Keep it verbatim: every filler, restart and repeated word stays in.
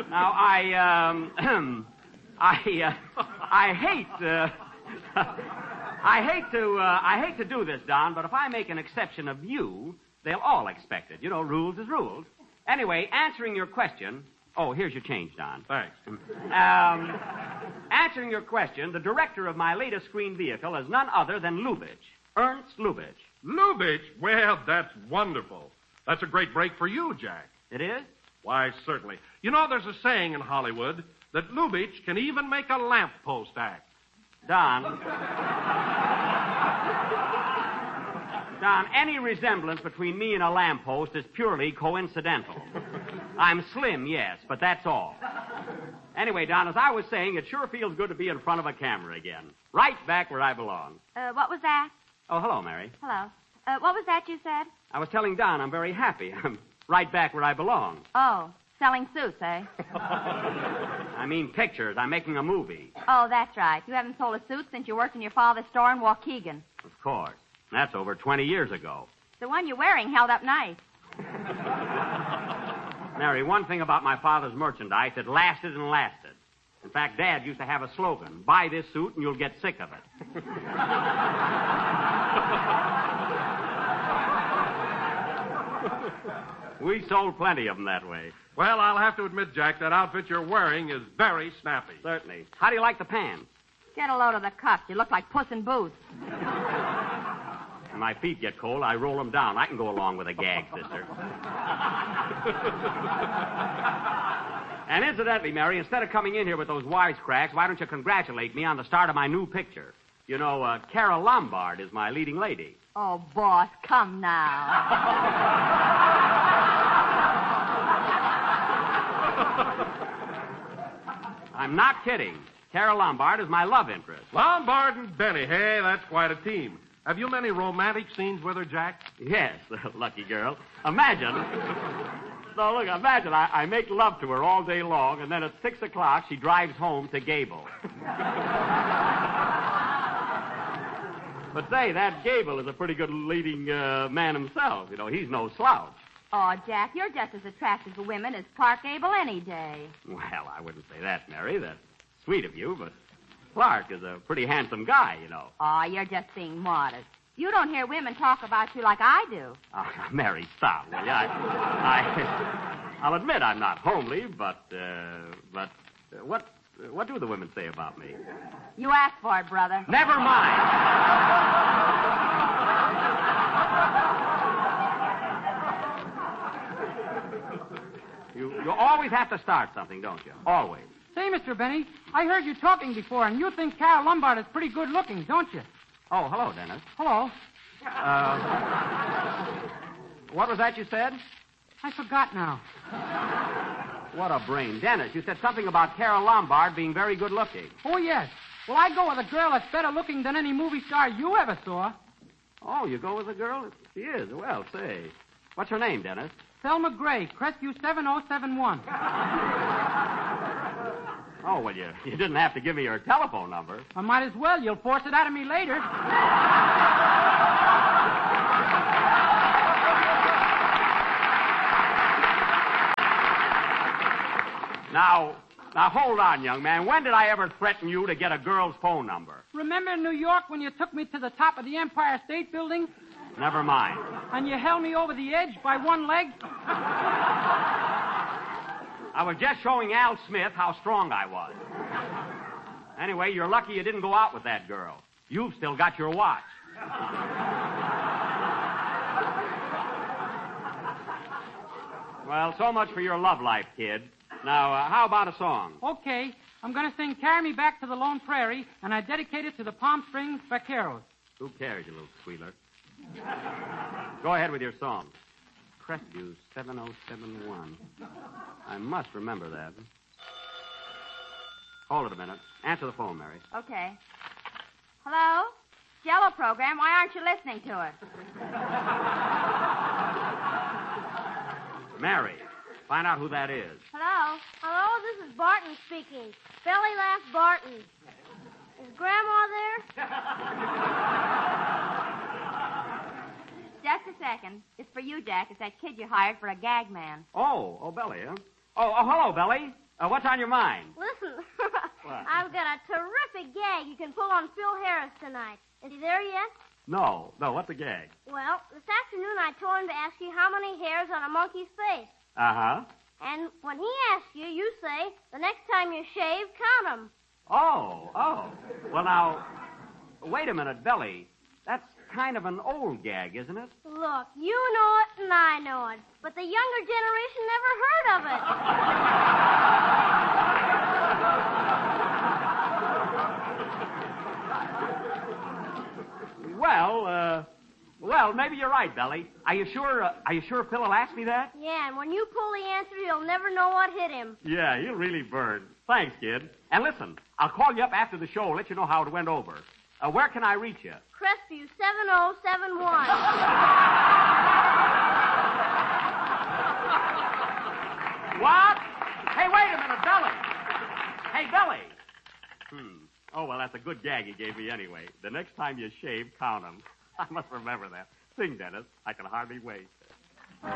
Now, I, um, I, uh, I hate, uh, I hate to, uh, I hate to do this, Don, but if I make an exception of you, they'll all expect it. You know, rules is rules. Anyway, answering your question, oh, here's your change, Don. Thanks. Um, answering your question, the director of my latest screen vehicle is none other than Lubitsch, Ernst Lubitsch. Lubitsch? Well, that's wonderful. That's a great break for you, Jack. It is? Why, certainly. You know, there's a saying in Hollywood that Lubitsch can even make a lamppost act. Don. Don, any resemblance between me and a lamppost is purely coincidental. I'm slim, yes, but that's all. Anyway, Don, as I was saying, it sure feels good to be in front of a camera again. Right back where I belong. Uh, what was that? Oh, hello, Mary. Hello. Uh, what was that you said? I was telling Don I'm very happy. I'm right back where I belong. Oh, selling suits, eh? I mean pictures. I'm making a movie. Oh, that's right. You haven't sold a suit since you worked in your father's store in Waukegan. Of course. That's over twenty years ago. The one you're wearing held up nice. Mary, one thing about my father's merchandise, it lasted and lasted. In fact, Dad used to have a slogan, buy this suit and you'll get sick of it. We sold plenty of them that way. Well, I'll have to admit, Jack, that outfit you're wearing is very snappy. Certainly. How do you like the pants? Get a load of the cuffs. You look like Puss in Boots. When my feet get cold, I roll them down. I can go along with a gag, sister. And incidentally, Mary, instead of coming in here with those wisecracks, why don't you congratulate me on the start of my new picture? You know, uh, Carol Lombard is my leading lady. Oh, boss, come now. I'm not kidding. Carol Lombard is my love interest. Lombard and Benny, hey, that's quite a team. Have you many romantic scenes with her, Jack? Yes, lucky girl. Imagine. No, look, imagine I, I make love to her all day long, and then at six o'clock she drives home to Gable. But say, that Gable is a pretty good leading uh, man himself. You know, he's no slouch. Oh, Jack, you're just as attractive to women as Clark Gable any day. Well, I wouldn't say that, Mary. That's sweet of you, but Clark is a pretty handsome guy, you know. Oh, you're just being modest. You don't hear women talk about you like I do. Oh, Mary, stop, will you? I, I, I'll admit I'm not homely, but, uh, but uh, what, what do the women say about me? You asked for it, brother. Never mind. you, you always have to start something, don't you? Always. Say, Mister Benny, I heard you talking before, and you think Carol Lombard is pretty good looking, don't you? Oh, hello, Dennis. Hello. Uh, what was that you said? I forgot now. What a brain. Dennis, you said something about Carol Lombard being very good looking. Oh, yes. Well, I go with a girl that's better looking than any movie star you ever saw. Oh, you go with a girl? She is. Well, say. What's her name, Dennis? Thelma Gray, Crestview seven oh seven one. Oh, well, you, you didn't have to give me your telephone number. I might as well. You'll force it out of me later. Now, now, hold on, young man. When did I ever threaten you to get a girl's phone number? Remember in New York when you took me to the top of the Empire State Building? Never mind. And you held me over the edge by one leg? I was just showing Al Smith how strong I was. Anyway, you're lucky you didn't go out with that girl. You've still got your watch. Well, so much for your love life, kid. Now, uh, how about a song? Okay. I'm going to sing Carry Me Back to the Lone Prairie, and I dedicate it to the Palm Springs Vaqueros. Who cares, you little squealer? Go ahead with your song. Crestview seven oh seven one. I must remember that. Hold it a minute. Answer the phone, Mary. Okay. Hello? Jello program. Why aren't you listening to it? Mary, find out who that is. Hello? Hello, this is Barton speaking. Belly Laugh Barton. Is Grandma there? Just a second. It's for you, Jack. It's that kid you hired for a gag man. Oh, oh, Belly, huh? Oh, oh, hello, Belly. Uh, what's on your mind? Listen, What? I've got a terrific gag you can pull on Phil Harris tonight. Is he there yet? No. No, what's the gag? Well, this afternoon I told him to ask you how many hairs on a monkey's face. Uh-huh. And when he asks you, you say, the next time you shave, count 'em. Oh, oh. Well, now, wait a minute, Belly. That's kind of an old gag, isn't it? Look, you know it and I know it, but the younger generation never heard of it. Well, uh, well, maybe you're right, Belly. Are you sure? Uh, are you sure Phil will ask me that? Yeah, and when you pull the answer, he'll never know what hit him. Yeah, he'll really burn. Thanks, kid. And listen, I'll call you up after the show, let you know how it went over. Uh, where can I reach you? Crestview seven oh seven one. What? Hey, wait a minute, Belly. Hey, Belly. Hmm. Oh, well, that's a good gag he gave me anyway. The next time you shave, count 'em. I must remember that. Sing, Dennis. I can hardly wait.